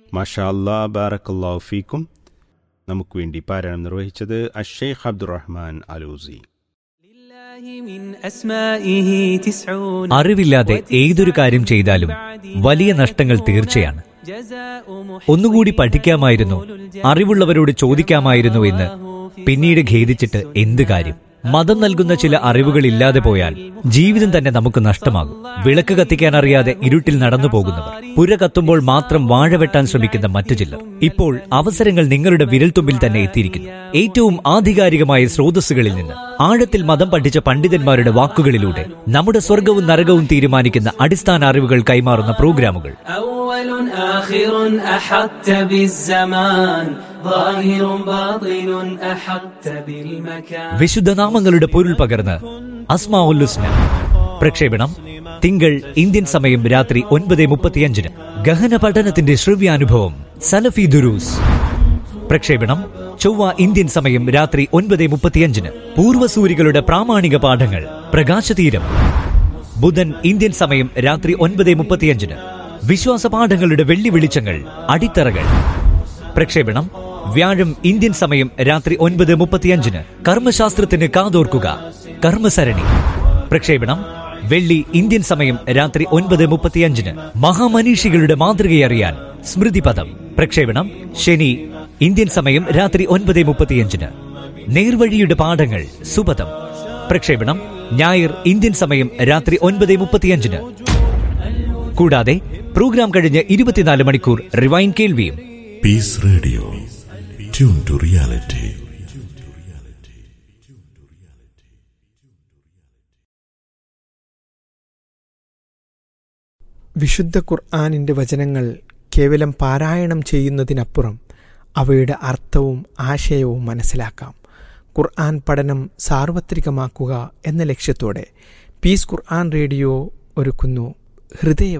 മാഷാ അല്ലാ, ബാറക്കല്ലാഹു ഫീക്കും. നമുക്ക് വേണ്ടി പാരായണം നിർവഹിച്ചത് അഷ്ശൈഖ് അബ്ദുറഹ്മാൻ അലൂസി. അറിവില്ലാതെ ഏതൊരു കാര്യം ചെയ്താലും വലിയ നഷ്ടങ്ങൾ തീർച്ചയാണ്. ഒന്നുകൂടി പഠിക്കാമായിരുന്നു, അറിവുള്ളവരോട് ചോദിക്കാമായിരുന്നു എന്ന് പിന്നീട് ഖേദിച്ചിട്ട് എന്ത് കാര്യം? മതം നൽകുന്ന ചില അറിവുകൾ ഇല്ലാതെ പോയാൽ ജീവിതം തന്നെ നമുക്ക് നഷ്ടമാകും. വിളക്ക് കത്തിക്കാൻ അറിയാതെ ഇരുട്ടിൽ നടന്നു പോകുന്നവർ, പുര കത്തുമ്പോൾ മാത്രം വാഴ വെട്ടാൻ ശ്രമിക്കുന്ന മറ്റു ചിലർ. ഇപ്പോൾ അവസരങ്ങൾ നിങ്ങളുടെ വിരൽത്തുമ്പിൽ തന്നെ എത്തിയിരിക്കുന്നു. ഏറ്റവും ആധികാരികമായ സ്രോതസ്സുകളിൽ നിന്ന്, ആഴത്തിൽ മതം പഠിച്ച പണ്ഡിതന്മാരുടെ വാക്കുകളിലൂടെ നമ്മുടെ സ്വർഗവും നരകവും തീരുമാനിക്കുന്ന അടിസ്ഥാന അറിവുകൾ കൈമാറുന്ന പ്രോഗ്രാമുകൾ. വിശുദ്ധ നാമങ്ങളുടെ പൊരുൾ പകർന്ന് അസ്മാഉൽ ഹുസ്ന. പ്രക്ഷേപണം തിങ്കൾ ഇന്ത്യൻ സമയം രാത്രി 9:35. ഗഹന പഠനത്തിന്റെ ശ്രവ്യാനുഭവം സലഫി ദുരൂസ്. പ്രക്ഷേപണം ചൊവ്വ ഇന്ത്യൻ സമയം രാത്രി 9:35. പൂർവ്വസൂരികളുടെ പ്രാമാണിക പാഠങ്ങൾ പ്രകാശതീരം. ബുധൻ ഇന്ത്യൻ സമയം രാത്രി 9:35. വിശ്വാസ പാഠങ്ങളുടെ വെള്ളി വെളിച്ചങ്ങൾ അടിത്തറകൾ. പ്രക്ഷേപണം വ്യാഴം ഇന്ത്യൻ സമയം രാത്രി 9:35. കർമ്മശാസ്ത്രത്തിന് കാതോർക്കുക കർമ്മസരണി. പ്രക്ഷേപണം വെള്ളി ഇന്ത്യൻ സമയം രാത്രി 9:35. മഹാമനീഷികളുടെ മാതൃകയറിയാൻ സ്മൃതിപദം. പ്രക്ഷേപണം ശനി ഇന്ത്യൻ സമയം രാത്രി 9:35. നേർവഴിയുടെ പാഠങ്ങൾ സുപദം. പ്രക്ഷേപണം ഞായർ ഇന്ത്യൻ സമയം രാത്രി 9:35. കൂടാതെ പ്രോഗ്രാം കഴിഞ്ഞ് 24 മണിക്കൂർ റിവൈൻ കേൾവിയും. Piece radio, tune to reality. വിശുദ്ധ ഖുർആനിൻ്റെ വചനങ്ങൾ കേവലം പാരായണം ചെയ്യുന്നതിനപ്പുറം അവയുടെ അർത്ഥവും ആശയവും മനസ്സിലാക്കാം. ഖുർആൻ പഠനം സാർവത്രികമാക്കുക എന്ന ലക്ഷ്യത്തോടെ പീസ് ഖുർആൻ റേഡിയോ ഒരുക്കുന്നു ഹൃദയ